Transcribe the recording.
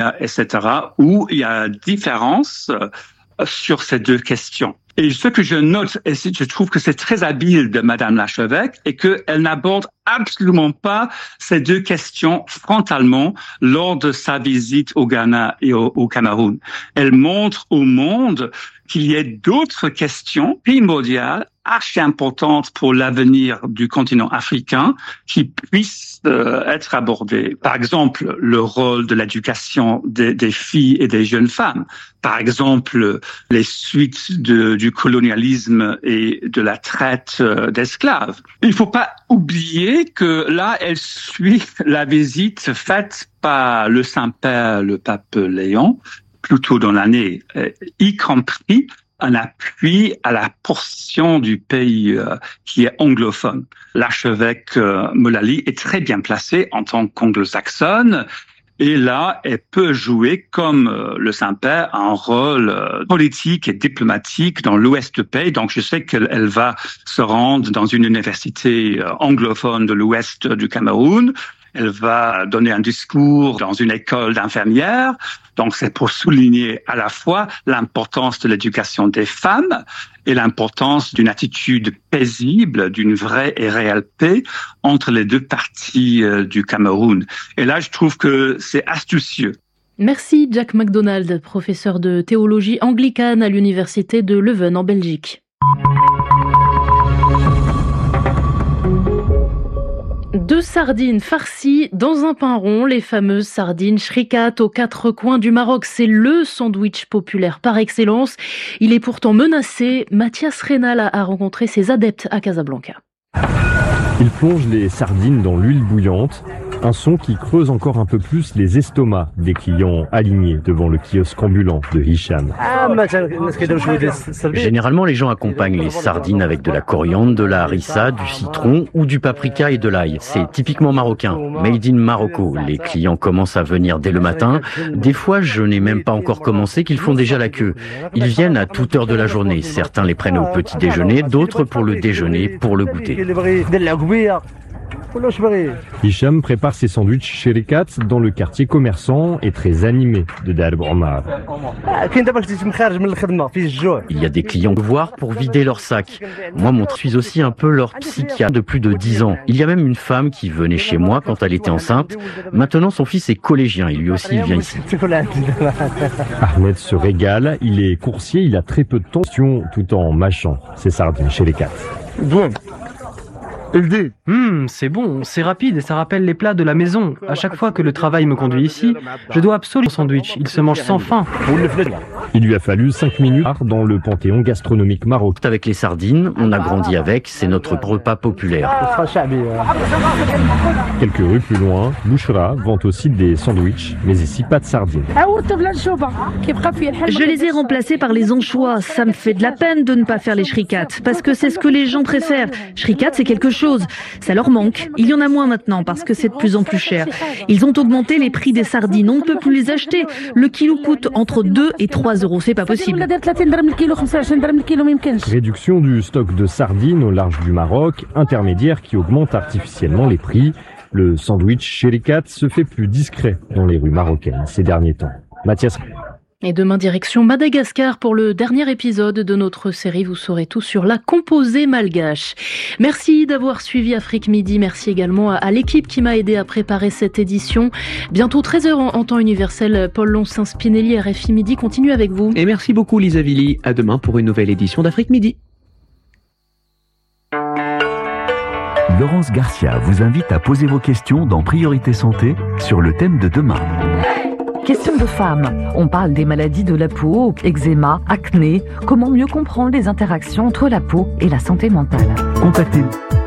etc., où il y a différence sur ces deux questions. Et ce que je note, et je trouve que c'est très habile de Madame l'archevêque, est qu'elle n'aborde absolument pas ces deux questions frontalement lors de sa visite au Ghana et au Cameroun. Elle montre au monde qu'il y a d'autres questions primordiales, archi importantes pour l'avenir du continent africain, qui puissent être abordées. Par exemple, le rôle de l'éducation des filles et des jeunes femmes. Par exemple, les suites du colonialisme et de la traite d'esclaves. Il ne faut pas oublier que là, elle suit la visite faite par le Saint-Père, le pape Léon, plus tôt dans l'année, y compris un appui à la portion du pays qui est anglophone. L'archevêque Mullally est très bien placé en tant qu'anglo-saxonne. Et là, elle peut jouer, comme le Saint-Père, un rôle politique et diplomatique dans l'ouest du pays. Donc, je sais qu'elle va se rendre dans une université anglophone de l'ouest du Cameroun. Elle va donner un discours dans une école d'infirmières. Donc, c'est pour souligner à la fois l'importance de l'éducation des femmes et l'importance d'une attitude paisible, d'une vraie et réelle paix entre les deux parties du Cameroun. Et là, je trouve que c'est astucieux. Merci Jack MacDonald, professeur de théologie anglicane à l'université de Leuven en Belgique. Deux sardines farcies dans un pain rond, les fameuses sardines shrikat aux quatre coins du Maroc. C'est le sandwich populaire par excellence. Il est pourtant menacé. Mathias Reynal a rencontré ses adeptes à Casablanca. Il plonge les sardines dans l'huile bouillante, un son qui creuse encore un peu plus les estomacs des clients alignés devant le kiosque ambulant de Hicham. Généralement, les gens accompagnent les sardines avec de la coriandre, de la harissa, du citron ou du paprika et de l'ail. C'est typiquement marocain, made in Morocco. Les clients commencent à venir dès le matin. Des fois, je n'ai même pas encore commencé qu'ils font déjà la queue. Ils viennent à toute heure de la journée. Certains les prennent au petit déjeuner, d'autres pour le déjeuner, pour le goûter. Hicham prépare ses sandwichs shrikat dans le quartier commerçant et très animé de Darb Omar. Il y a des clients qui voir pour vider leur sac. Moi, je suis aussi un peu leur psychiatre de plus de 10 ans. Il y a même une femme qui venait chez moi quand elle était enceinte. Maintenant, son fils est collégien et lui aussi il vient ici. Ahmed se régale, il est coursier, il a très peu de temps tout en mâchant ses sardines shrikat. C'est bon, c'est rapide et ça rappelle les plats de la maison. À chaque fois que le travail me conduit ici, je dois absolument un sandwich. Il se mange sans faim. Il lui a fallu 5 minutes dans le panthéon gastronomique marocain. Avec les sardines, on a grandi avec, c'est notre repas populaire. Quelques rues plus loin, Bouchra vend aussi des sandwichs, mais ici pas de sardines. Je les ai remplacés par les anchois. Ça me fait de la peine de ne pas faire les shrikat, parce que c'est ce que les gens préfèrent. Shrikat, c'est quelque chose. Ça leur manque. Il y en a moins maintenant parce que c'est de plus en plus cher. Ils ont augmenté les prix des sardines. On ne peut plus les acheter. Le kilo coûte entre 2 et 3 euros. C'est pas possible. Réduction du stock de sardines au large du Maroc, intermédiaire qui augmente artificiellement les prix. Le sandwich shrikat se fait plus discret dans les rues marocaines ces derniers temps. Mathias. Et demain, direction Madagascar pour le dernier épisode de notre série. Vous saurez tout sur la composée malgache. Merci d'avoir suivi Afrique Midi. Merci également à l'équipe qui m'a aidé à préparer cette édition. Bientôt 13h en temps universel. Paul Lonsin-Spinelli, RFI Midi, continue avec vous. Et merci beaucoup Lisa Villy. À demain pour une nouvelle édition d'Afrique Midi. Laurence Garcia vous invite à poser vos questions dans Priorité Santé sur le thème de demain. Question de femmes. On parle des maladies de la peau, eczéma, acné. Comment mieux comprendre les interactions entre la peau et la santé mentale? Contactez-nous.